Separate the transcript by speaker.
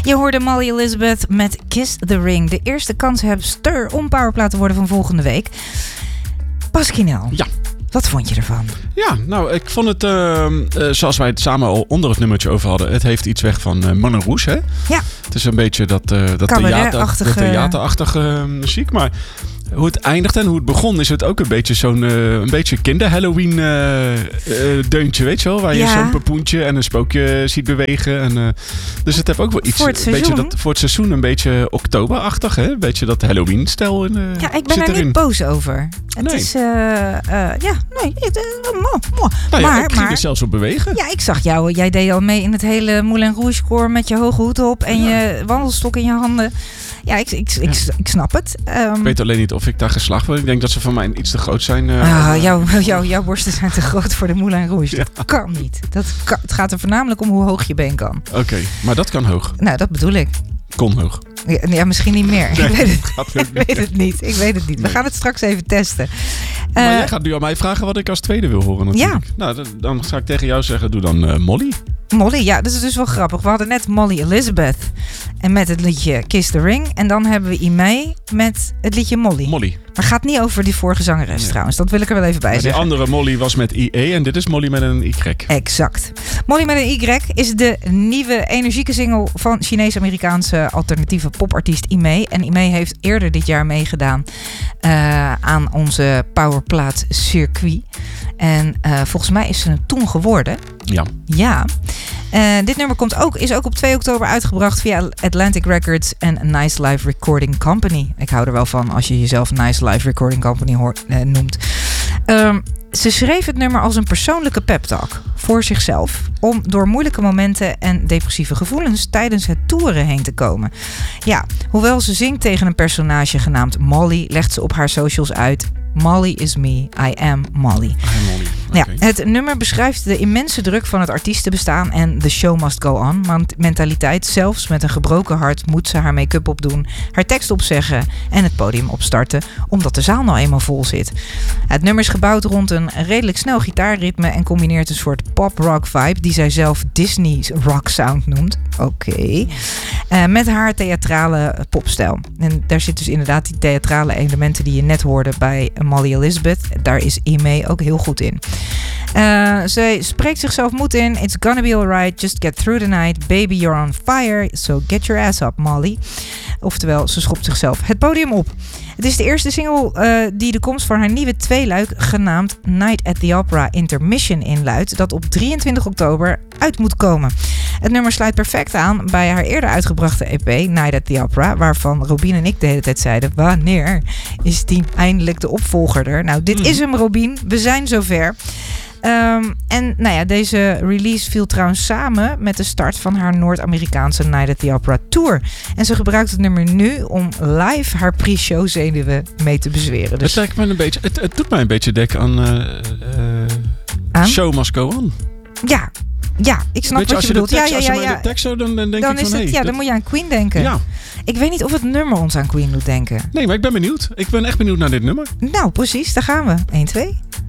Speaker 1: Je hoorde Molly Elizabeth met Kiss the Ring. De eerste kanshebster om powerplaat te worden van volgende week. Pasquinel.
Speaker 2: Ja.
Speaker 1: Wat vond je ervan?
Speaker 2: Ja, nou, ik vond het, zoals wij het samen al onder het nummertje over hadden, het heeft iets weg van Moulin Rouge, hè?
Speaker 1: Ja.
Speaker 2: Het is een beetje dat theaterachtige muziek, maar hoe het eindigt en hoe het begon is het ook een beetje zo'n kinder-Halloween deuntje, weet je wel? Waar je zo'n papoentje en een spookje ziet bewegen. En, dus het heeft ook wel iets
Speaker 1: voor het seizoen.
Speaker 2: Voor het seizoen een beetje oktoberachtig, hè? Een beetje dat Halloween-stijl in.
Speaker 1: Ja, ik ben er niet boos over. Het is,
Speaker 2: ik ging er zelfs op bewegen.
Speaker 1: Ja, ik zag jou. Jij deed al mee in het hele Moulin Rouge koor met je hoge hoed op en je wandelstok in je handen. Ja, ik snap het. Ik
Speaker 2: weet alleen niet of ik daar geslaagd word. Ik denk dat ze van mij iets te groot zijn.
Speaker 1: Jouw borsten zijn te groot voor de Moulin Rouge. Dat kan niet. Het gaat er voornamelijk om hoe hoog je been kan.
Speaker 2: Oké, maar dat kan hoog.
Speaker 1: Nou, dat bedoel ik.
Speaker 2: Kon hoog.
Speaker 1: Ja, misschien niet meer.
Speaker 2: Nee,
Speaker 1: Ik weet het niet. We gaan het straks even testen.
Speaker 2: Maar jij gaat nu aan mij vragen wat ik als tweede wil horen natuurlijk.
Speaker 1: Ja.
Speaker 2: Nou, dan ga ik tegen jou zeggen, doe dan Molly.
Speaker 1: Molly, ja, dat is dus wel grappig. We hadden net Molly Elizabeth en met het liedje Kiss the Ring. En dan hebben we Imee met het liedje Molly.
Speaker 2: Molly.
Speaker 1: Maar het gaat niet over die vorige zangeres trouwens. Dat wil ik er wel even bij zeggen.
Speaker 2: Die andere Molly was met IE en dit is Molly met een Y.
Speaker 1: Exact. Molly met een Y is de nieuwe energieke single van Chinees-Amerikaanse alternatieve popartiest Imee. En Imee heeft eerder dit jaar meegedaan aan onze powerplaat circuit. En volgens mij is ze het toen geworden. Ja. Dit nummer is ook op 2 oktober uitgebracht via Atlantic Records en Nice Live Recording Company. Ik hou er wel van als je jezelf Nice Live Recording Company noemt. Ze schreef het nummer als een persoonlijke pep-talk voor zichzelf om door moeilijke momenten en depressieve gevoelens tijdens het toeren heen te komen. Ja, hoewel ze zingt tegen een personage genaamd Molly, legt ze op haar socials uit: Molly is me, I am Molly.
Speaker 2: Okay.
Speaker 1: Ja, het nummer beschrijft de immense druk van het artiestenbestaan en the show must go on. Mentaliteit, zelfs met een gebroken hart moet ze haar make-up opdoen, haar tekst opzeggen en het podium opstarten, omdat de zaal nou eenmaal vol zit. Het nummer is gebouwd rond een redelijk snel gitaarritme en combineert een soort pop-rock vibe die zij zelf Disney's rock sound noemt. Oké. Met haar theatrale popstijl. En daar zit dus inderdaad die theatrale elementen die je net hoorde bij Molly Elizabeth. Daar is Imee ook heel goed in. Zij spreekt zichzelf moed in. It's gonna be alright. Just get through the night. Baby, you're on fire. So get your ass up, Molly. Oftewel, ze schopt zichzelf het podium op. Het is de eerste single die de komst van haar nieuwe tweeluik genaamd Night at the Opera Intermission inluidt, dat op 23 oktober uit moet komen. Het nummer sluit perfect aan bij haar eerder uitgebrachte EP Night at the Opera, waarvan Robin en ik de hele tijd zeiden: wanneer is die eindelijk de opvolger er? Nou, dit is hem, Robin. We zijn zover. En nou ja, deze release viel trouwens samen met de start van haar Noord-Amerikaanse Night at the Opera Tour. En ze gebruikt het nummer nu om live haar pre-show zenuwen mee te bezweren. Dus
Speaker 2: het doet mij een beetje denken aan Show Must Go On.
Speaker 1: Ja, ik snap wat je bedoelt.
Speaker 2: Als je de tekst zo, dan denk
Speaker 1: dan
Speaker 2: ik van...
Speaker 1: is het, dan moet je aan Queen denken.
Speaker 2: Ja.
Speaker 1: Ik weet niet of het nummer ons aan Queen doet denken.
Speaker 2: Nee, maar ik ben benieuwd. Ik ben echt benieuwd naar dit nummer.
Speaker 1: Nou, precies. Daar gaan we. 1, 2...